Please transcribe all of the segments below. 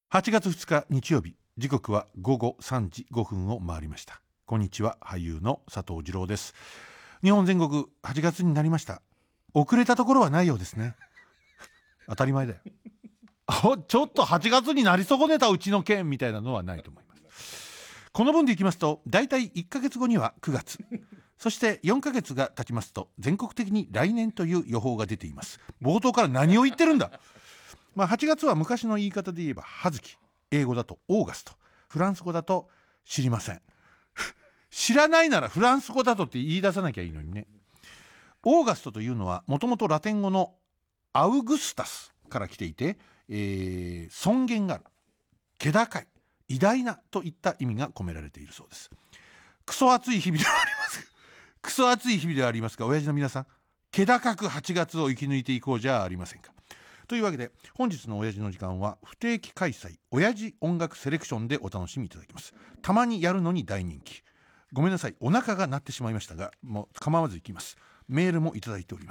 8月2日日曜日、時刻は午後3時5分を回りました。こんにちは、俳優の佐藤二郎です。日本全国8月になりました。遅れたところはないようですね。当たり前だよ。ちょっと8月になり損ねたうちの県みたいなのはないと思います。この分でいきますと、だいたい1ヶ月後には9月、そして4ヶ月が経ちますと全国的に来年という予報が出ています。冒頭から何を言ってるんだ。8月は昔の言い方で言えば葉月、英語だとオーガスト、フランス語だと知りません。知らないならフランス語だとって言い出さなきゃいいのにね。オーガストというのはもともとラテン語のアウグスタスから来ていて、尊厳がある、気高い、偉大なといった意味が込められているそうです。クソ暑い日々ではありますクソ暑い日々ではありますが、親父の皆さん、気高く8月を生き抜いていこうじゃありませんか。というわけで、本日の親父の時間は不定期開催親父音楽セレクションでお楽しみいただきます。たまにやるのに大人気。ごめんなさい、お腹が鳴ってしまいましたが、もう構わずいきます。メールもいただいております。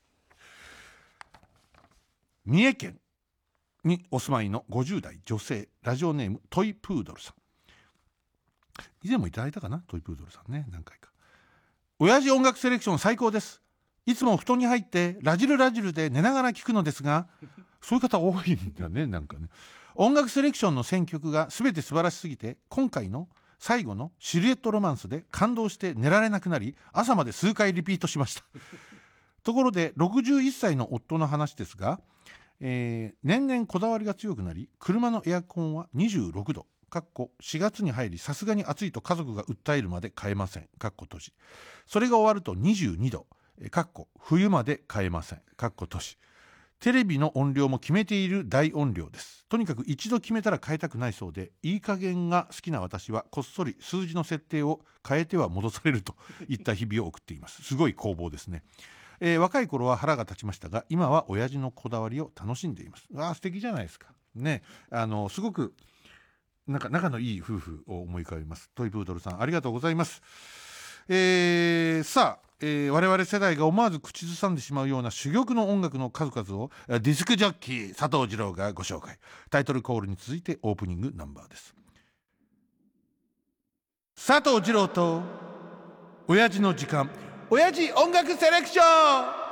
三重県にお住まいの50代女性、ラジオネームトイプードルさん。以前もいただいたかな、トイプードルさんね、何回か。親父音楽セレクション最高です。いつも布団に入ってラジルラジルで寝ながら聞くのですが、そういう方多いんだね。なんかね、音楽セレクションの選曲が全て素晴らしすぎて、今回の最後のシルエットロマンスで感動して寝られなくなり、朝まで数回リピートしました。ところで61歳の夫の話ですが、年々こだわりが強くなり、車のエアコンは26度4月に入り、さすがに暑いと家族が訴えるまで変えません閉じ。それが終わると22度冬まで変えません閉じ。テレビの音量も決めている大音量です。とにかく一度決めたら変えたくないそうで、いい加減が好きな私はこっそり数字の設定を変えては戻されるといった日々を送っています。すごい攻防ですね。若い頃は腹が立ちましたが、今は親父のこだわりを楽しんでいます。素敵じゃないですかね。すごく仲のいい夫婦を思い浮かべます。トイプードルさん、ありがとうございます。さあ、我々世代が思わず口ずさんでしまうような珠玉の音楽の数々をディスクジョッキー佐藤二郎がご紹介。タイトルコールに続いてオープニングナンバーです。佐藤二郎と親父の時間、親父音楽セレクション。